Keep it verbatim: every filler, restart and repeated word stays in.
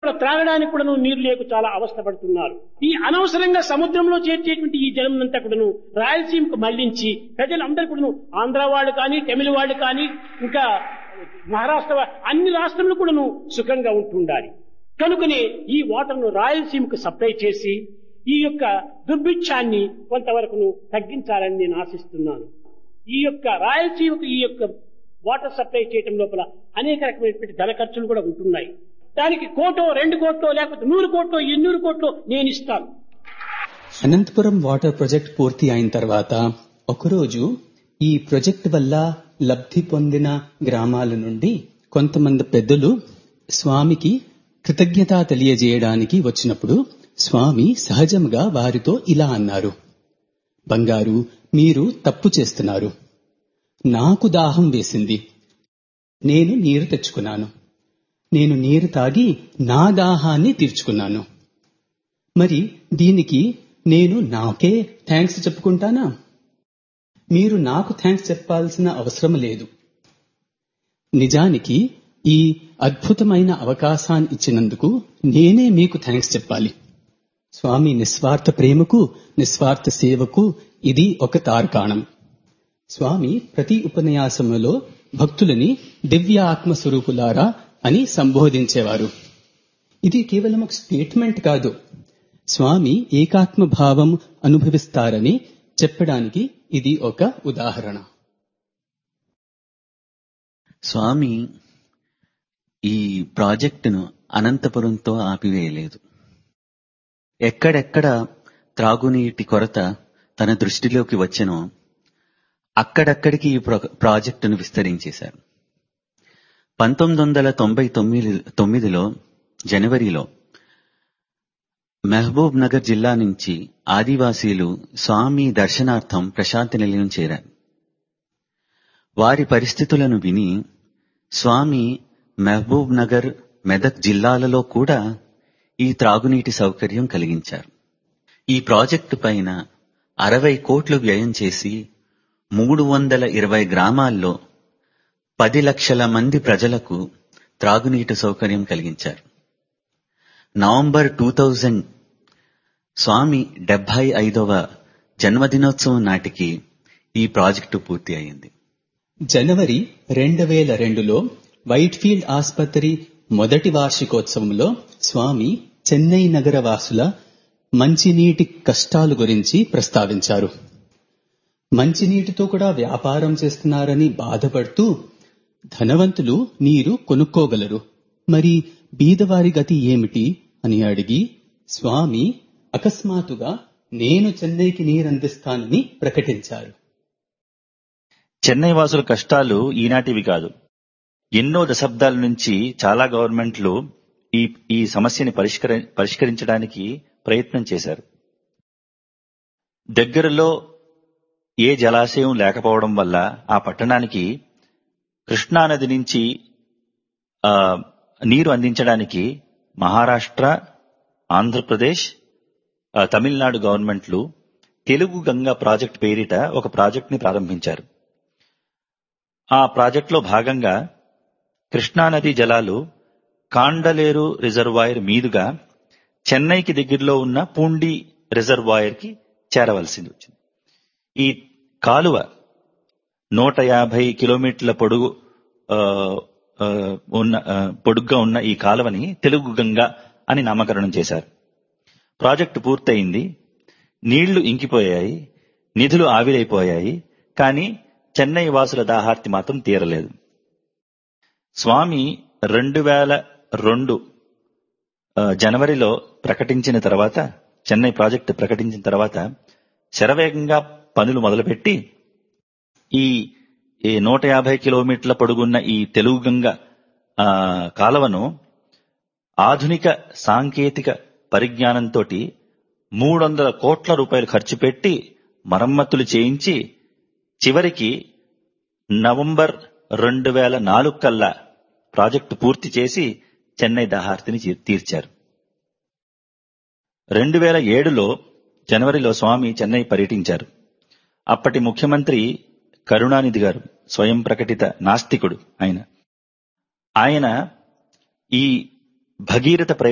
త్రాగడానికి కూడా నీరు లేక చాలా అవస్థపడుతున్నారు. ఈ అనవసరంగా సముద్రంలో చేర్చేటువంటి ఈ జలమునంతా కూడాను రాయలసీమకు మళ్లించి ప్రజలందరూ కూడాను ఆంధ్ర వాళ్ళు కానీ, తమిళ వాళ్ళు కానీ, ఇంకా మహారాష్ట్ర అన్ని రాష్ట్రములు కూడాను సుఖంగా ఉంటుండాలి. కనుకనే ఈ వాటర్ను రాయలసీమకు సప్లై చేసి ఈ యొక్క దుర్భిక్షాన్ని కొంతవరకు తగ్గించాలని నేను ఆశిస్తున్నాను. ఈ యొక్క రాయలసీమకు ఈ యొక్క వాటర్ సప్లై చేయడం లోపల అనేక రకమైనటువంటి ధన ఖర్చులు కూడా ఉంటున్నాయి. దానికి కోటో రెండు కోట్లో లేకపోతే నూరు కోట్లో ఎన్నూరు కోట్లో నేను ఇస్తాను. అనంతపురం వాటర్ ప్రాజెక్ట్ పూర్తి అయిన తర్వాత ఒకరోజు ఈ ప్రాజెక్ట్ వల్ల లబ్ధి పొందిన గ్రామాల నుండి కొంతమంది పెద్దలు స్వామికి కృతజ్ఞత తెలియజేయడానికి వచ్చినప్పుడు స్వామి సహజంగా వారితో ఇలా అన్నారు: బంగారు, మీరు తప్పు చేస్తున్నారు. నాకు దాహం వేసింది, నేను నీరు తెచ్చుకున్నాను. నేను నీరు తాగి నా దాహాన్ని తీర్చుకున్నాను. మరి దీనికి నేను నాకే థ్యాంక్స్ చెప్పుకుంటానా? మీరు నాకు థ్యాంక్స్ చెప్పాల్సిన అవసరం లేదు. నిజానికి ఈ అద్భుతమైన అవకాశాన్ని ఇచ్చినందుకు నేనే మీకు థ్యాంక్స్ చెప్పాలి. స్వామి నిస్వార్థ ప్రేమకు, నిస్వార్థ సేవకు ఇది ఒక తార్కాణం. స్వామి ప్రతి ఉపన్యాసములో భక్తులని దివ్య ఆత్మస్వరూపులారా అని సంబోధించేవారు. ఇది కేవలం ఒక స్టేట్మెంట్ కాదు, స్వామి ఏకాత్మ భావం అనుభవిస్తారని చెప్పడానికి ఇది ఒక ఉదాహరణ. స్వామి ఈ ప్రాజెక్టును అనంతపురంతో ఆపివేయలేదు. ఎక్కడెక్కడ త్రాగునీటి కొరత తన దృష్టిలోకి వచ్చెనో అక్కడక్కడికి ఈ ప్రాజెక్టును విస్తరించేశారు. పంతొమ్మిది వందల తొంభై తొమ్మిది తొమ్మిదిలో జనవరిలో మహబూబ్ నగర్ జిల్లా నుంచి ఆదివాసీలు స్వామి దర్శనార్థం ప్రశాంతి నిలయం చేరారు. వారి పరిస్థితులను విని స్వామి మహబూబ్ నగర్, మెదక్ జిల్లాలలో కూడా ఈ త్రాగునీటి సౌకర్యం కలిగించారు. ఈ ప్రాజెక్టు పైన అరవై కోట్లు వ్యయం చేసి మూడు వందల ఇరవై గ్రామాల్లో పది లక్షల మంది ప్రజలకు త్రాగునీటి సౌకర్యం కలిగించారు. నవంబర్ టూ థౌజండ్ స్వామి డెబ్బై ఐదవ జన్మదినోత్సవం నాటికి ఈ ప్రాజెక్టు పూర్తి అయింది. జనవరి రెండు వేల రెండులో వైట్ఫీల్డ్ ఆసుపత్రి మొదటి వార్షికోత్సవంలో స్వామి చెన్నై నగర వాసుల మంచినీటి కష్టాల గురించి ప్రస్తావించారు. మంచినీటితో కూడా వ్యాపారం చేస్తున్నారని బాధపడుతూ, ధనవంతులు నీరు కొనుక్కోగలరు, మరి బీదవారి గతి ఏమిటి అని అడిగి స్వామి అకస్మాత్తుగా నేను చెన్నైకి నీరందిస్తానని ప్రకటించారు. చెన్నై వాసుల కష్టాలు ఈనాటివి కాదు. ఎన్నో దశాబ్దాల నుంచి చాలా గవర్నమెంట్లు ఈ ఈ సమస్యని పరిష్కరి పరిష్కరించడానికి ప్రయత్నం చేశారు. దగ్గరలో ఏ జలాశయం లేకపోవడం వల్ల ఆ పట్టణానికి కృష్ణానది నుంచి ఆ నీరు అందించడానికి మహారాష్ట్ర, ఆంధ్రప్రదేశ్, తమిళనాడు గవర్నమెంట్లు తెలుగు గంగా ప్రాజెక్ట్ పేరిట ఒక ప్రాజెక్ట్ ని ప్రారంభించారు. ఆ ప్రాజెక్టులో భాగంగా కృష్ణానది జలాలు కాండలేరు రిజర్వాయర్ మీదుగా చెన్నైకి దగ్గరలో ఉన్న పూండి రిజర్వాయర్ కి చేరవలసి వచ్చింది. ఈ కాలువ నూట యాభై కిలోమీటర్ల పొడుగు ఉన్న పొడుగ్గా ఉన్న ఈ కాలువని తెలుగు గంగా అని నామకరణం చేశారు. ప్రాజెక్టు పూర్తయింది. నీళ్లు ఇంకిపోయాయి, నిధులు ఆవిరైపోయాయి. కానీ చెన్నై వాసుల దాహార్తి మాత్రం తీరలేదు. స్వామి రెండు వేల రెండు జనవరిలో ప్రకటించిన తర్వాత, చెన్నై ప్రాజెక్టు ప్రకటించిన తర్వాత శరవేగంగా పనులు మొదలుపెట్టి ఈ నూట యాభై కిలోమీటర్ల పొడుగున్న ఈ తెలుగు గంగ కాలువను ఆధునిక సాంకేతిక పరిజ్ఞానంతో మూడు వందల కోట్ల రూపాయలు ఖర్చు పెట్టి మరమ్మతులు చేయించి చివరికి నవంబర్ రెండు వేల నాలుగు కల్లా ప్రాజెక్టు పూర్తి చేసి చెన్నై దాహార్తిని తీర్చారు. రెండు వేల ఏడులో జనవరిలో స్వామి చెన్నై పర్యటించారు. అప్పటి ముఖ్యమంత్రి కరుణానిధి గారు స్వయం ప్రకటిత నాస్తికుడు ఆయన ఆయన ఈ భగీరథ